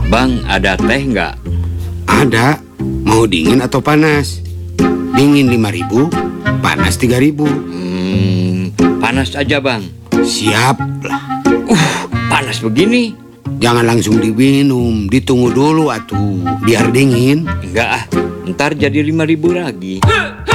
Bang, ada teh nggak? Ada. Mau dingin atau panas? Dingin 5.000, panas 3.000. Panas aja bang. Siap lah. Panas begini. Jangan langsung diminum, ditunggu dulu atuh, biar dingin. Enggak ah, ntar jadi 5.000 lagi.